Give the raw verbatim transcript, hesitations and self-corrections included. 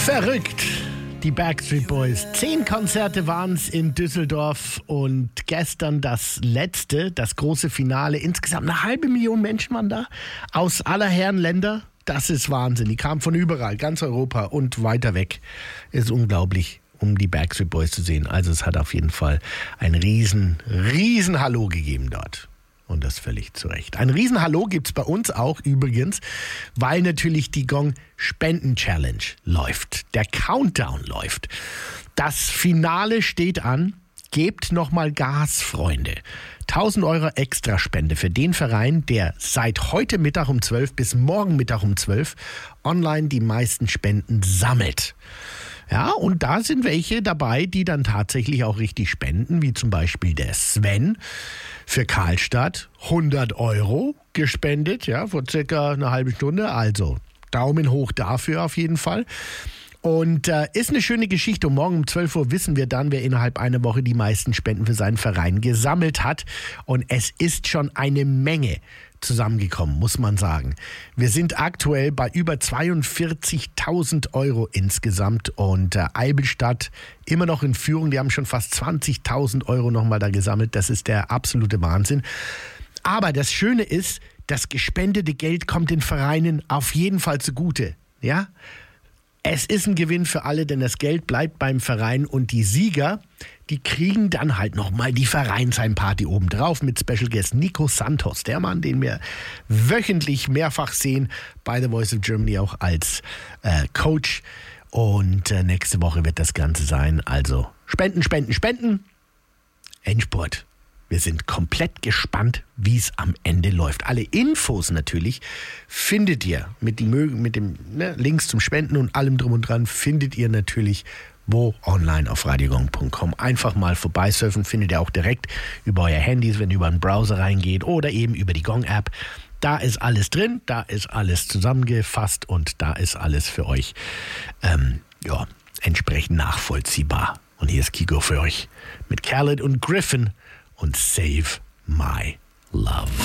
Verrückt. Die Backstreet Boys. Zehn Konzerte waren es in Düsseldorf und gestern das letzte, das große Finale. Insgesamt eine halbe Million Menschen waren da aus aller Herren Länder. Das ist Wahnsinn. Die kamen von überall, ganz Europa und weiter weg. Ist unglaublich, um die Backstreet Boys zu sehen. Also es hat auf jeden Fall ein riesen, riesen Hallo gegeben dort. Und das völlig zu Recht. Ein Riesen-Hallo gibt es bei uns auch übrigens, weil natürlich die Gong-Spenden-Challenge läuft. Der Countdown läuft. Das Finale steht an. Gebt nochmal Gas, Freunde. tausend Euro Extraspende für den Verein, der seit heute Mittag um zwölf bis morgen Mittag um zwölf online die meisten Spenden sammelt. Ja, und da sind welche dabei, die dann tatsächlich auch richtig spenden, wie zum Beispiel der Sven für Karlstadt, hundert Euro gespendet, ja, vor circa einer halben Stunde. Also Daumen hoch dafür auf jeden Fall. Und äh, ist eine schöne Geschichte. Und morgen um zwölf Uhr wissen wir dann, wer innerhalb einer Woche die meisten Spenden für seinen Verein gesammelt hat. Und es ist schon eine Menge zusammengekommen, muss man sagen. Wir sind aktuell bei über zweiundvierzigtausend Euro insgesamt und äh, Eibelstadt immer noch in Führung. Die haben schon fast zwanzigtausend Euro nochmal da gesammelt. Das ist der absolute Wahnsinn. Aber das Schöne ist, das gespendete Geld kommt den Vereinen auf jeden Fall zugute. Ja? Es ist ein Gewinn für alle, denn das Geld bleibt beim Verein und die Sieger, die kriegen dann halt nochmal die Vereinsheimparty obendrauf mit Special Guest Nico Santos, der Mann, den wir wöchentlich mehrfach sehen bei The Voice of Germany auch als äh, Coach. Und äh, nächste Woche wird das Ganze sein. Also spenden, spenden, spenden. Endspurt. Wir sind komplett gespannt, wie es am Ende läuft. Alle Infos natürlich findet ihr mit, die, mit dem ne, Links zum Spenden und allem drum und dran findet ihr natürlich wo online auf radiogong punkt com. Einfach mal vorbeisurfen, findet ihr auch direkt über euer Handys, wenn ihr über einen Browser reingeht oder eben über die Gong-App. Da ist alles drin, da ist alles zusammengefasst und da ist alles für euch ähm, ja, entsprechend nachvollziehbar. Und hier ist Kiko für euch mit Khaled und Griffin und Save My Love.